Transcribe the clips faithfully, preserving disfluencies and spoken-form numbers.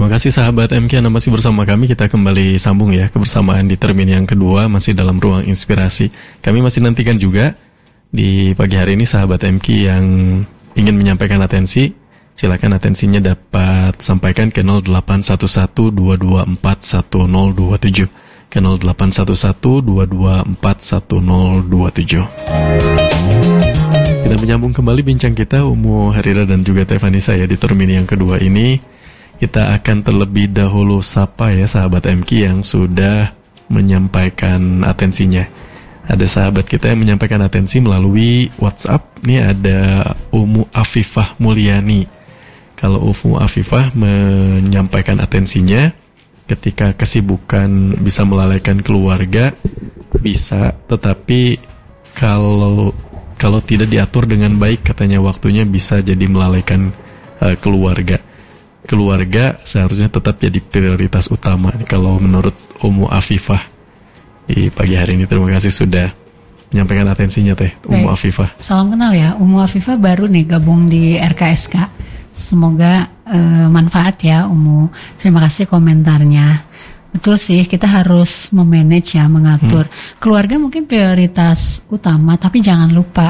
Terima kasih sahabat M K Anda masih bersama kami. Kita kembali sambung ya kebersamaan di termin yang kedua, masih dalam ruang inspirasi. Kami masih nantikan juga di pagi hari ini sahabat M K yang ingin menyampaikan atensi. Silakan atensinya dapat sampaikan ke nol delapan satu satu dua dua empat satu nol dua tujuh, ke nol delapan satu satu dua dua empat satu nol dua tujuh. Kita menyambung kembali bincang kita Umu Harira dan juga Teh Vanessa ya di termin yang kedua ini. Kita akan terlebih dahulu sapa ya sahabat M K yang sudah menyampaikan atensinya. Ada sahabat kita yang menyampaikan atensi melalui WhatsApp. Ini ada Umu Afifah Mulyani. Kalau Umu Afifah menyampaikan atensinya, ketika kesibukan bisa melalaikan keluarga, bisa, tetapi kalau kalau tidak diatur dengan baik, katanya waktunya bisa jadi melalaikan uh, keluarga. Keluarga seharusnya tetap jadi prioritas utama. Kalau menurut Umu Afifah di pagi hari ini, terima kasih sudah menyampaikan atensinya Teh Umu Afifah. Salam kenal ya, Umu Afifah baru nih gabung di R K S K. Semoga uh, manfaat ya Umu. Terima kasih komentarnya. Betul sih, kita harus memanage ya, mengatur. Hmm. Keluarga mungkin prioritas utama, tapi jangan lupa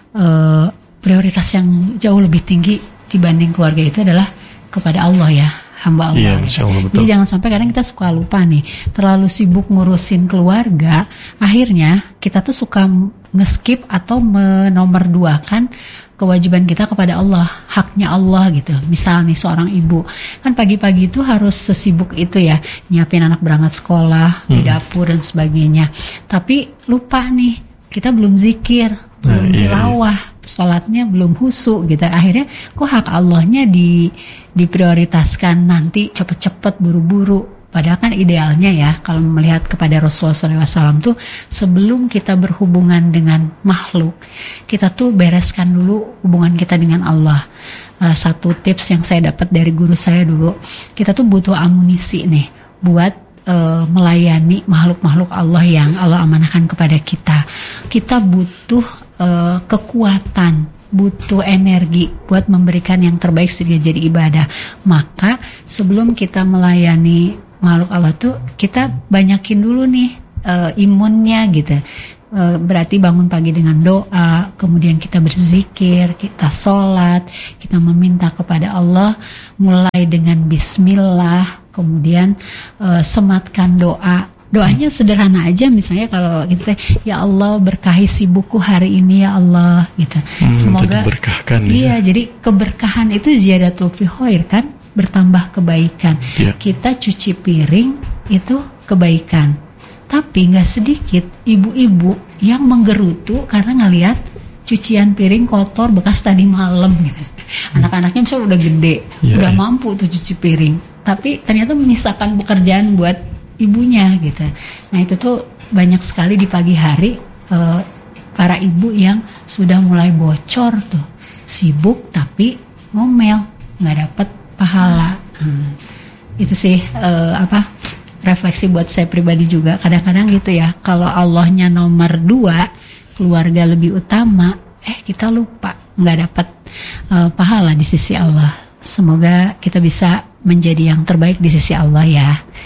uh, prioritas yang jauh lebih tinggi dibanding keluarga itu adalah kepada Allah ya, hamba Allah. Iya, insya Allah, betul. Jadi jangan sampai kadang kita suka lupa nih, terlalu sibuk ngurusin keluarga, akhirnya kita tuh suka nge-skip atau menomorduakan kewajiban kita kepada Allah, haknya Allah gitu. Misal nih seorang ibu, kan pagi-pagi itu harus sesibuk itu ya, nyiapin anak berangkat sekolah, hmm. di dapur dan sebagainya. Tapi lupa nih, kita belum zikir, belum nah, tilawah, iya. sholatnya belum husu gitu. Akhirnya kok hak Allahnya di diprioritaskan nanti cepet-cepet buru-buru. Padahal kan idealnya ya, kalau melihat kepada Rasulullah shallallahu alaihi wasallam tuh, sebelum kita berhubungan dengan makhluk, kita tuh bereskan dulu hubungan kita dengan Allah. Uh, satu tips yang saya dapat dari guru saya dulu, kita tuh butuh amunisi nih buat uh, melayani makhluk-makhluk Allah yang Allah amanahkan kepada kita. Kita butuh uh, kekuatan, butuh energi buat memberikan yang terbaik sehingga jadi ibadah. Maka sebelum kita melayani makhluk Allah tuh, kita banyakin dulu nih uh, imunnya gitu. Uh, berarti bangun pagi dengan doa, kemudian kita berzikir, kita sholat, kita meminta kepada Allah, mulai dengan bismillah, kemudian uh, sematkan doa. Doanya sederhana aja, misalnya kalau kita, ya Allah berkahi si buku hari ini ya Allah gitu. Hmm, semoga diberkahkan. Iya, ya. Jadi keberkahan itu ziyadatul fi khair kan, bertambah kebaikan. Ya. Kita cuci piring itu kebaikan. Tapi nggak sedikit ibu-ibu yang menggerutu karena ngelihat cucian piring kotor bekas tadi malam gitu. Hmm. Anak-anaknya misalnya udah gede, ya, udah ya. mampu tuh cuci piring, tapi ternyata menyisakan pekerjaan buat ibunya gitu. Nah itu tuh banyak sekali di pagi hari uh, para ibu yang sudah mulai bocor tuh, sibuk tapi ngomel, nggak dapet pahala. Hmm. Itu sih uh, apa refleksi buat saya pribadi juga. Kadang-kadang gitu ya, kalau Allahnya nomor dua, keluarga lebih utama, eh kita lupa nggak dapet uh, pahala di sisi Allah. Semoga kita bisa menjadi yang terbaik di sisi Allah ya.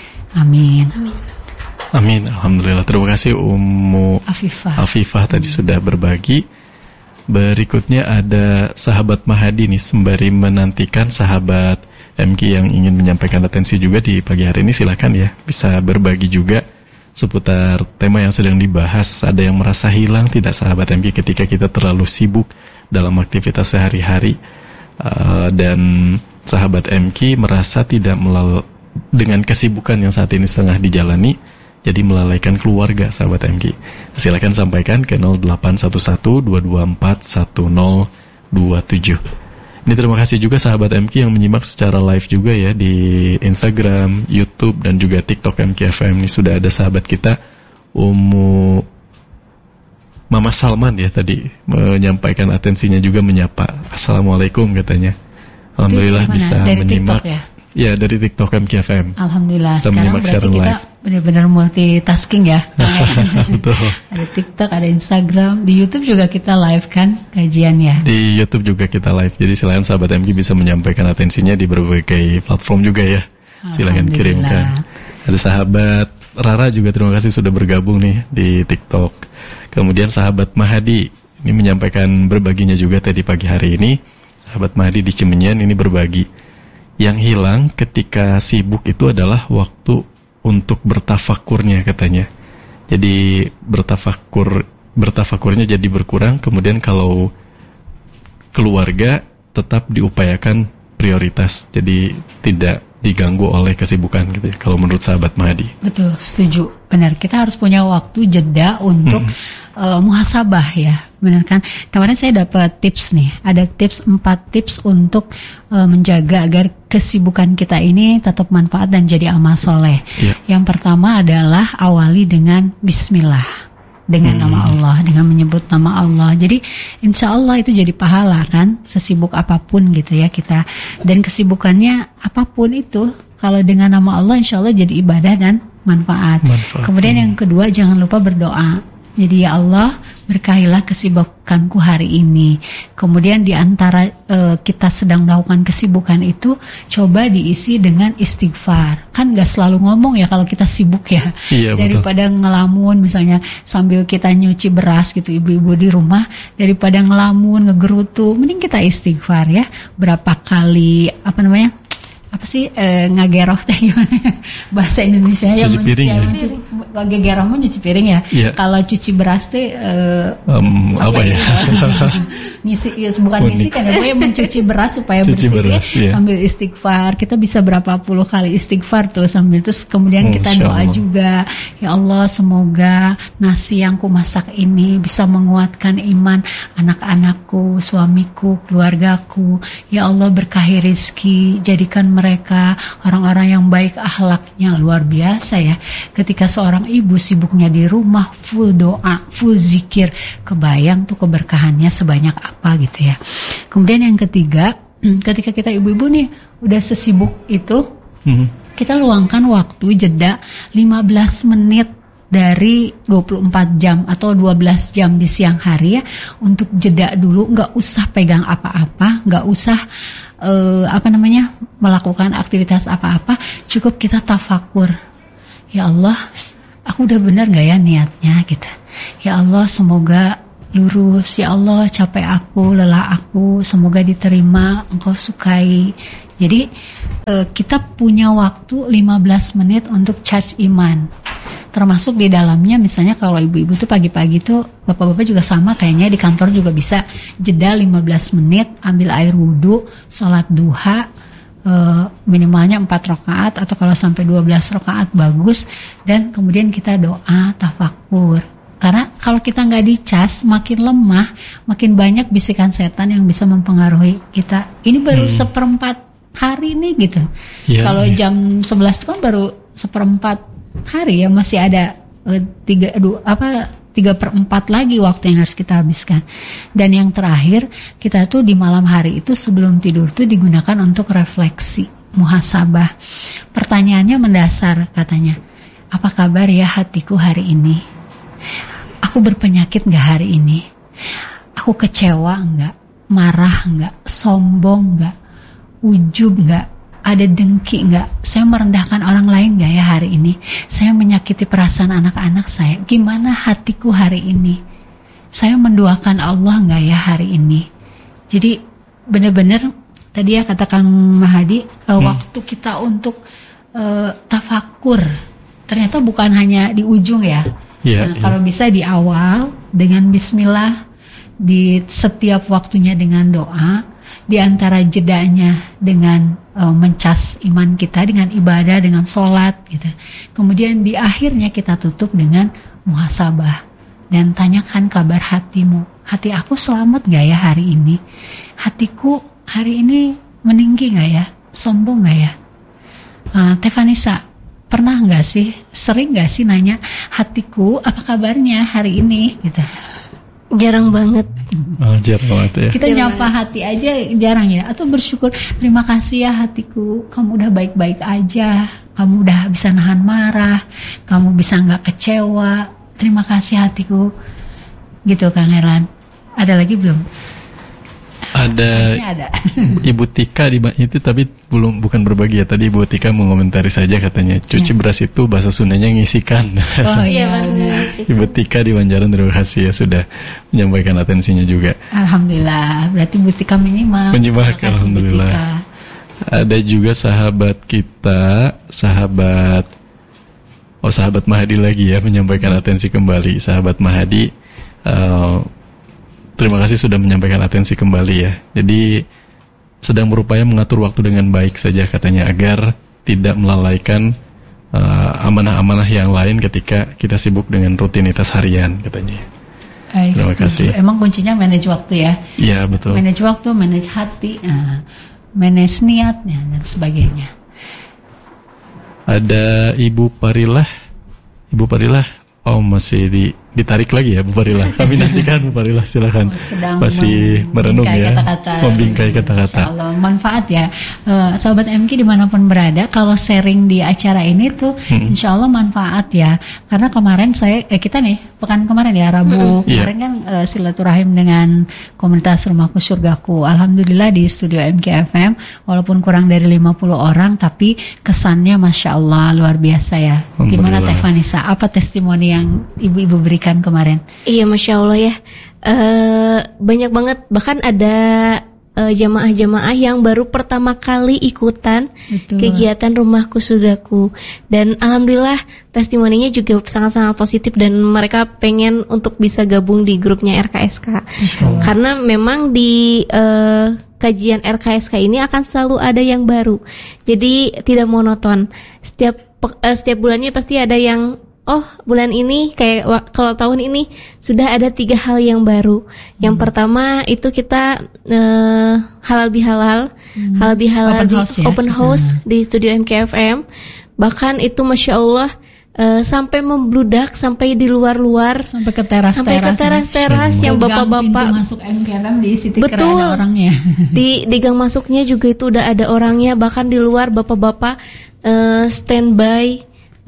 Amin. Amin. Amin. Alhamdulillah. Terima kasih Ummu Afifah. Afifah tadi hmm. sudah berbagi. Berikutnya ada sahabat Mahadi nih, sembari menantikan sahabat M K yang ingin menyampaikan atensi juga di pagi hari ini. Silakan ya, bisa berbagi juga seputar tema yang sedang dibahas. Ada yang merasa hilang tidak sahabat M K ketika kita terlalu sibuk dalam aktivitas sehari-hari, uh, dan sahabat M K merasa tidak melalui dengan kesibukan yang saat ini setengah dijalani, jadi melalaikan keluarga sahabat M K. Silakan sampaikan ke nol delapan satu satu dua dua empat satu nol dua tujuh. Ini terima kasih juga sahabat M K yang menyimak secara live juga ya di Instagram, YouTube dan juga TikTok M K F M. Ini sudah ada sahabat kita Umu Mama Salman ya tadi menyampaikan atensinya juga, menyapa Assalamualaikum katanya. Alhamdulillah bisa dari menyimak. TikTok ya? Ya, dari TikTok M K F M. Alhamdulillah. Sekarang berarti kita benar-benar multitasking ya. Betul. Ada TikTok, ada Instagram, di YouTube juga kita live kan kajian ya. Di YouTube juga kita live. Jadi selain sahabat M K bisa menyampaikan atensinya di berbagai platform juga ya. Silakan kirimkan. Ada sahabat Rara juga, terima kasih sudah bergabung nih di TikTok. Kemudian sahabat Mahadi ini menyampaikan berbaginya juga tadi pagi hari ini. Sahabat Mahadi di Cimenyan ini berbagi, yang hilang ketika sibuk itu adalah waktu untuk bertafakurnya katanya. Jadi bertafakur bertafakurnya jadi berkurang. Kemudian kalau keluarga tetap diupayakan prioritas, jadi tidak diganggu oleh kesibukan gitu ya, kalau menurut sahabat Mahdi. Betul, setuju. Benar, kita harus punya waktu jeda untuk hmm. uh, muhasabah ya. Benar kan? Kemarin saya dapat tips nih, ada tips empat tips untuk uh, menjaga agar kesibukan kita ini tetap manfaat dan jadi amal soleh. Yeah. Yang pertama adalah awali dengan bismillah. Dengan hmm. nama Allah, dengan menyebut nama Allah. Jadi insya Allah itu jadi pahala kan, sesibuk apapun gitu ya kita. Dan kesibukannya apapun itu, kalau dengan nama Allah insya Allah jadi ibadah dan manfaat. manfaat. Kemudian hmm. yang kedua, jangan lupa berdoa. Jadi ya Allah, berkahilah kesibukanku hari ini. Kemudian di antara uh, kita sedang melakukan kesibukan itu, coba diisi dengan istighfar. Kan gak selalu ngomong ya kalau kita sibuk ya. Iya, daripada betul. Ngelamun misalnya sambil kita nyuci beras gitu, ibu-ibu di rumah, daripada ngelamun, ngegerutu, mending kita istighfar ya. Berapa kali, apa namanya, apa sih eh, ngageroh gimana bahasa Indonesia ya, cuci piring ya, ngageroh mau nyuci piring ya, yeah. Kalau cuci beras teh eh, um, apa, apa ya, ya? ngisi ya, bukan Unik. ngisi kan ya, pokoknya mencuci beras supaya cuci bersih beras, ya, yeah. Sambil istighfar. Kita bisa berapa puluh kali istighfar tuh sambil, terus kemudian oh, kita doa juga, ya Allah semoga nasi yang ku masak ini bisa menguatkan iman anak-anakku, suamiku, keluargaku. Ya Allah berkahi rizki, jadikan mereka mereka orang-orang yang baik akhlaknya. Luar biasa ya, ketika seorang ibu sibuknya di rumah full doa, full zikir, kebayang tuh keberkahannya sebanyak apa gitu ya. Kemudian yang ketiga, ketika kita ibu-ibu nih udah sesibuk itu, mm-hmm. kita luangkan waktu jeda lima belas menit dari dua puluh empat jam atau dua belas jam di siang hari ya, untuk jeda dulu, nggak usah pegang apa-apa, nggak usah uh, apa namanya melakukan aktivitas apa-apa, cukup kita tafakur. Ya Allah, aku udah benar nggak ya niatnya gitu. Ya Allah semoga lurus. Ya Allah capek aku, lelah aku, semoga diterima, Engkau sukai. Jadi uh, kita punya waktu lima belas menit untuk charge iman. Termasuk di dalamnya misalnya kalau ibu-ibu tuh pagi-pagi tuh, bapak-bapak juga sama kayaknya, di kantor juga bisa jeda lima belas menit, ambil air wudhu, sholat duha, e, minimalnya empat rakaat atau kalau sampai dua belas rakaat bagus, dan kemudian kita doa, tafakur. Karena kalau kita nggak dicas, makin lemah, makin banyak bisikan setan yang bisa mempengaruhi kita. Ini baru hmm. seperempat hari nih gitu. Ya, kalau ya. jam sebelas itu kan baru seperempat hari ya, masih ada uh, tiga aduh, apa tiga per empat lagi waktu yang harus kita habiskan. Dan yang terakhir, kita tuh di malam hari itu sebelum tidur tuh digunakan untuk refleksi, muhasabah. Pertanyaannya mendasar katanya, apa kabar ya hatiku hari ini? Aku berpenyakit nggak hari ini? Aku kecewa nggak? Marah nggak? Sombong nggak? Ujub nggak? Ada dengki nggak? Saya merendahkan orang lain nggak ya hari ini? Saya menyakiti perasaan anak-anak saya. Gimana hatiku hari ini? Saya mendoakan Allah nggak ya hari ini? Jadi benar-benar tadi ya kata Kang Mahadi, uh, hmm. waktu kita untuk uh, tafakur ternyata bukan hanya di ujung ya. Yeah, nah, yeah. Kalau bisa di awal dengan bismillah, di setiap waktunya dengan doa, di antara jedanya dengan uh, mencas iman kita dengan ibadah, dengan sholat gitu. Kemudian di akhirnya kita tutup dengan muhasabah dan tanyakan kabar hatimu. Hati aku selamat gak ya hari ini? Hatiku hari ini meninggi gak ya? Sombong gak ya? Uh, Teh Vanessa, pernah gak sih, sering gak sih nanya hatiku apa kabarnya hari ini gitu? Jarang banget. Oh, jarang banget ya. Kita jarang nyapa banget. Hati aja jarang ya. Atau bersyukur, terima kasih ya hatiku, kamu udah baik-baik aja, kamu udah bisa nahan marah, kamu bisa nggak kecewa, terima kasih hatiku. Gitu Kang Herlan. Ada lagi belum? Ada, Harusnya ada. Ibu Tika di itu tapi belum bukan berbagi ya. Tadi Ibu Tika mengomentari saja katanya cuci Ya. beras itu bahasa Sundanya ngisikan. Oh Iya, iya. benar. Ibu Tika di Banjaran, terima kasih ya sudah menyampaikan atensinya juga. Alhamdulillah. Berarti Bu Tika menyimak. Menyimak, Terima kasih, Bu alhamdulillah. Tika. Ada juga sahabat kita, sahabat Oh sahabat Mahadi lagi ya menyampaikan atensi kembali. Sahabat Mahadi, uh, terima kasih sudah menyampaikan atensi kembali ya. Jadi sedang berupaya mengatur waktu dengan baik saja katanya agar tidak melalaikan uh, amanah-amanah yang lain ketika kita sibuk dengan rutinitas harian katanya. Baik, Terima setuju. kasih. Emang kuncinya manage waktu ya. Iya betul. Manage waktu, manage hati, nah, manage niatnya dan sebagainya. Ada Ibu Parilah. Ibu Parilah, oh masih di, ditarik lagi ya Bu Parilah. Kami nantikan Bu Parilah, silakan. Oh, sedang Masih merenung membingkai ya. kata-kata. Membingkai kata-kata. Insya Allah manfaat ya. Eh, Sobat M K dimanapun berada, kalau sharing di acara ini tuh, Hmm. insya Allah manfaat ya. Karena kemarin saya, eh, kita nih pekan kemarin ya Rabu Hmm. kemarin kan eh, silaturahim dengan komunitas Rumahku Surgaku. Alhamdulillah di studio M K F M, walaupun kurang dari lima puluh orang, tapi kesannya masya Allah luar biasa ya. Gimana Teh Vanessa? Apa testimoni yang ibu-ibu berikan kemarin? Iya, Masya Allah ya. Eh, banyak banget. Bahkan ada eh, jamaah-jamaah yang baru pertama kali ikutan Betul. kegiatan Rumahku Surgaku. Dan alhamdulillah testimoninya juga sangat-sangat positif dan mereka pengen untuk bisa gabung di grupnya R K S K. Karena memang di eh, kajian R K S K ini akan selalu ada yang baru. Jadi tidak monoton. Setiap pe- eh, setiap bulannya pasti ada yang oh bulan ini kayak wa- kalau tahun ini sudah ada tiga hal yang baru. Yang pertama itu kita eh, halal bihalal, halal bihalal Open di house ya? open house di studio M K F M. Bahkan itu masya Allah eh, sampai membludak sampai di luar-luar. Sampai ke teras-teras. Sampai ke teras-teras yang Ke gang bapak-bapak pintu masuk M K F M di situ Betul. ada orangnya. di di gang masuknya juga itu udah ada orangnya, bahkan di luar bapak-bapak eh, standby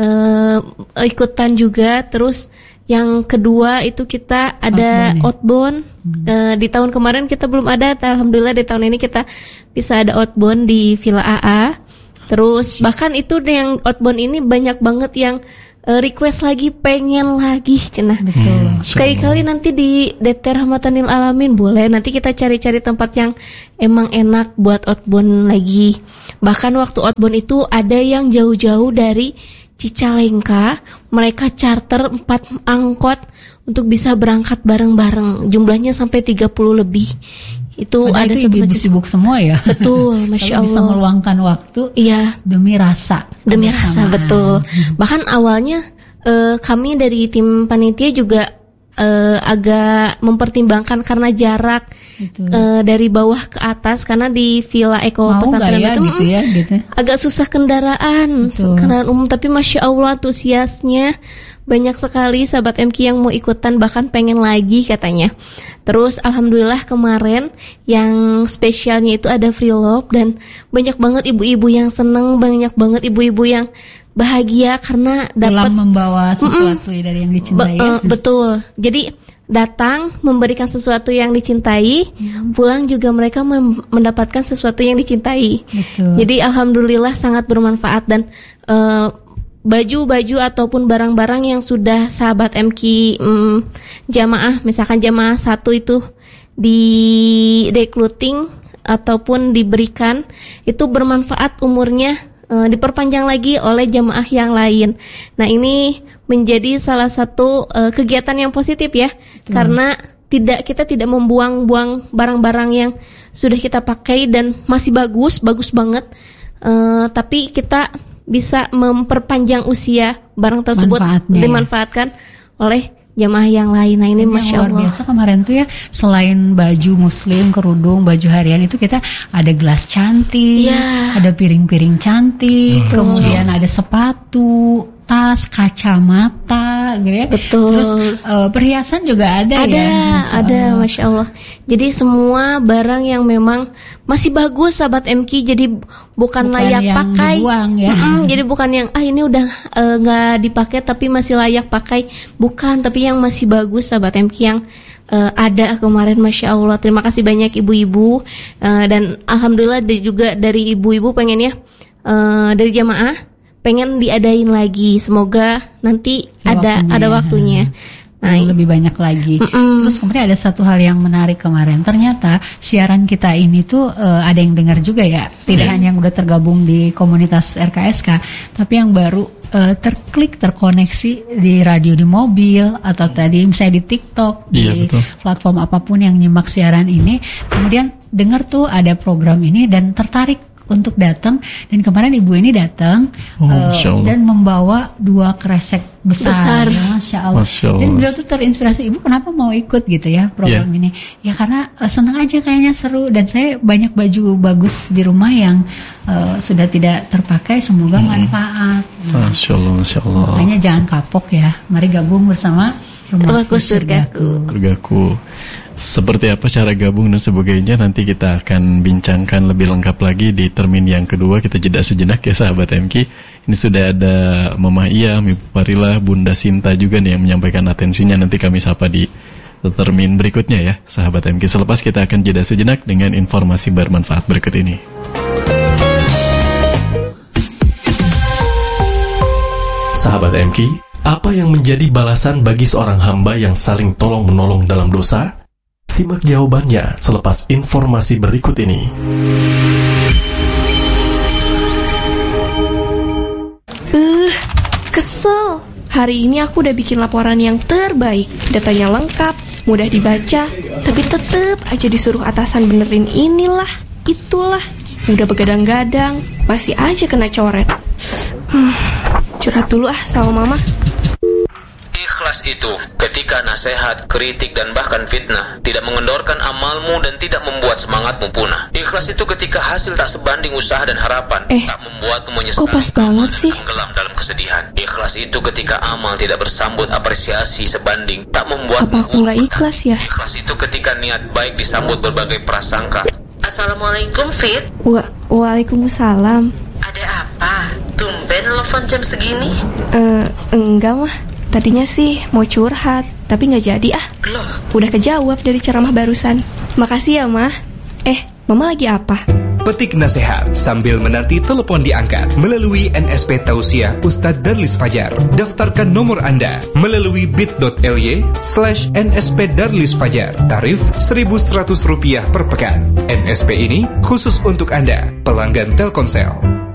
eh, ikutan juga. Terus yang kedua itu kita ada Outbound ya? outbound. Eh, di tahun kemarin kita belum ada, alhamdulillah di tahun ini kita bisa ada outbound di Villa A A. Terus bahkan itu yang outbound ini banyak banget yang eh, request lagi, pengen lagi cenah. Betul. Sekali-kali nanti di D T Rahmatanil Alamin boleh. Nanti kita cari-cari tempat yang emang enak buat outbound lagi. Bahkan waktu outbound itu ada yang jauh-jauh dari Cicalengka. Mereka charter empat angkot untuk bisa berangkat bareng-bareng. Jumlahnya sampai tiga puluh lebih. Itu Padahal ada itu satu ibu-ibu masjid. sibuk semua ya. Betul, Masya Tapi bisa Allah. meluangkan waktu Iya, demi rasa. demi rasa, kebersamaan. betul. Bahkan awalnya eh, kami dari tim panitia juga eh, agak mempertimbangkan karena jarak Betul. eh, dari bawah ke atas, karena di Villa Eko Mau nggak Pesantren ya itu gitu mm, ya gitu. agak susah kendaraan, Betul. kendaraan umum. Tapi Masya Allah antusiasnya banyak sekali sahabat M K yang mau ikutan, bahkan pengen lagi katanya. Terus alhamdulillah kemarin yang spesialnya itu ada free love, dan banyak banget ibu-ibu yang seneng, banyak banget ibu-ibu yang bahagia karena dapat Dalam membawa sesuatu ya dari yang dicintai. Be- ya. eh, betul. Jadi datang memberikan sesuatu yang dicintai, pulang juga mereka mem- mendapatkan sesuatu yang dicintai. Betul. Jadi alhamdulillah sangat bermanfaat. Dan eh, baju-baju ataupun barang-barang yang sudah sahabat M K mm, jamaah, misalkan jamaah satu itu di recruiting ataupun diberikan, itu bermanfaat umurnya eh, diperpanjang lagi oleh jamaah yang lain. Nah, ini menjadi salah satu eh, kegiatan yang positif ya. Karena tidak kita tidak membuang-buang barang-barang yang sudah kita pakai dan masih bagus, bagus banget. Eh, tapi kita bisa memperpanjang usia barang tersebut Manfaatnya, ya. dimanfaatkan oleh jamaah yang lain. Nah, ini Yang Masya luar Allah. biasa kemarin tuh ya, selain baju muslim, kerudung, baju harian itu kita ada gelas cantik, Iya. ada piring-piring cantik, Betul. kemudian ada sepatu, tas, kacamata, gitu ya. Betul. Terus eh, perhiasan juga ada, Ada, ya. Masya ada, Allah. Masya Allah. Jadi semua barang yang memang masih bagus, sahabat M K. Jadi bukan, Bukan layak yang pakai. dibuang, ya. Mm-mm, jadi bukan yang ah ini udah eh, nggak dipakai tapi masih layak pakai. Bukan, tapi yang masih bagus, sahabat M K, yang uh, ada kemarin, Masya Allah. Terima kasih banyak ibu-ibu, uh, dan alhamdulillah juga dari ibu-ibu pengen ya uh, dari jamaah pengen diadain lagi. Semoga nanti ada waktunya. ada waktunya. Nah, lebih banyak lagi. Mm-mm. Terus kemudian ada satu hal yang menarik kemarin. Ternyata siaran kita ini tuh uh, ada yang dengar juga ya. Tidak yeah. hanya yang udah tergabung di komunitas R K S K, tapi yang baru uh, terklik terkoneksi di radio di mobil atau tadi misalnya di TikTok, yeah, di betul. platform apapun yang nyimak siaran ini. Kemudian dengar tuh ada program ini dan tertarik untuk datang, dan kemarin ibu ini datang oh, uh, dan membawa dua kresek besar, besar. Masya Allah. Masya Allah. Dan beliau tuh terinspirasi, ibu kenapa mau ikut gitu ya program yeah. ini? Ya karena uh, senang aja, kayaknya seru, dan saya banyak baju bagus di rumah yang uh, sudah tidak terpakai, semoga hmm. manfaat. Masya Allah, Masya Allah. Makanya jangan kapok ya, mari gabung bersama Rumahku Surgaku. Surgaku. Seperti apa cara gabung dan sebagainya nanti kita akan bincangkan lebih lengkap lagi di termin yang kedua. Kita jeda sejenak ya sahabat M K. Ini sudah ada Mama Iya, Ibu Parila, Bunda Sinta juga nih yang menyampaikan atensinya. Nanti kami sapa di termin berikutnya ya sahabat M K. Selepas kita akan jeda sejenak dengan informasi bermanfaat berikut ini. Sahabat M K, apa yang menjadi balasan bagi seorang hamba yang saling tolong-menolong dalam dosa? Simak jawabannya selepas informasi berikut ini. Uh, kesel. Hari ini aku udah bikin laporan yang terbaik. Datanya lengkap, mudah dibaca, tapi tetep aja disuruh atasan benerin inilah, itulah. Udah begadang-gadang, masih aja kena coret. Hmm, curhat dulu ah sama mama. Ikhlas itu ketika nasihat, kritik, dan bahkan fitnah tidak mengendorkan amalmu dan tidak membuat semangatmu punah. Ikhlas itu ketika hasil tak sebanding usaha dan harapan, eh, tak membuatmu menyesal, kok pas banget sih? tenggelam dalam kesedihan. Ikhlas itu ketika amal tidak bersambut apresiasi sebanding, tak membuat apa aku nggak ikhlas ya? Ikhlas itu ketika niat baik disambut berbagai prasangka. Assalamualaikum Fit. Wa Waalaikumsalam. Ada apa? Tumben telepon jam segini? Eh, uh, enggak mah. Tadinya sih mau curhat, tapi nggak jadi ah. Loh? Udah kejawab dari ceramah barusan. Makasih ya, Mah. Eh, Mama lagi apa? Petik nasihat sambil menanti telepon diangkat melalui N S P Tausiah Ustadz Darlis Fajar. Daftarkan nomor Anda melalui bit.ly slash nsp Darlis Fajar. Tarif seribu seratus rupiah per pekan. N S P ini khusus untuk Anda, pelanggan Telkomsel.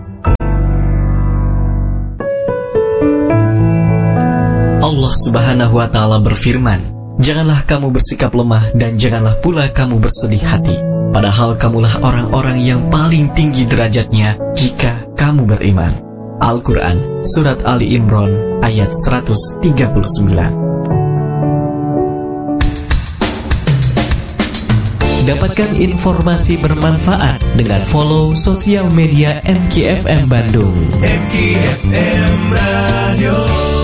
Allah Subhanahu wa Ta'ala berfirman, janganlah kamu bersikap lemah dan janganlah pula kamu bersedih hati, padahal kamulah orang-orang yang paling tinggi derajatnya jika kamu beriman. Al-Quran Surat Ali Imran ayat seratus tiga puluh sembilan. Dapatkan informasi bermanfaat dengan follow sosial media M K F M Bandung. M K F M Radio.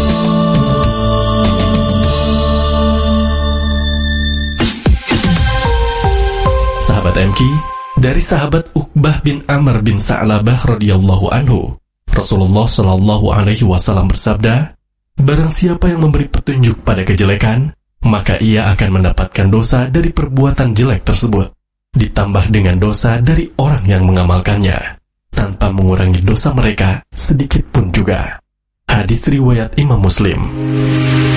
Sahabat M K, dari sahabat Uqbah bin Amr bin Sa'labah radhiyallahu anhu, Rasulullah shallallahu alaihi wasallam bersabda, barang siapa yang memberi petunjuk pada kejelekan, maka ia akan mendapatkan dosa dari perbuatan jelek tersebut, ditambah dengan dosa dari orang yang mengamalkannya, tanpa mengurangi dosa mereka sedikit pun juga. Hadis riwayat Imam Muslim.